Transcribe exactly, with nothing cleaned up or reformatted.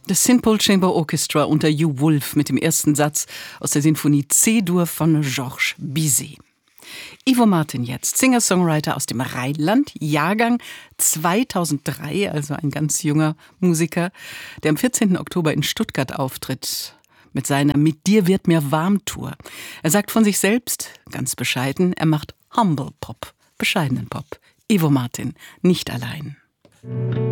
Das St. Chamber Orchestra unter Hugh Wolf mit dem ersten Satz aus der Sinfonie C-Dur von Georges Bizet. Ivo Martin jetzt, Singer-Songwriter aus dem Rheinland, Jahrgang zweitausenddrei, also ein ganz junger Musiker, der am vierzehnten Oktober in Stuttgart auftritt mit seiner Mit dir wird mir warm Tour. Er sagt von sich selbst, ganz bescheiden, er macht Humble Pop, bescheidenen Pop. Ivo Martin, nicht allein.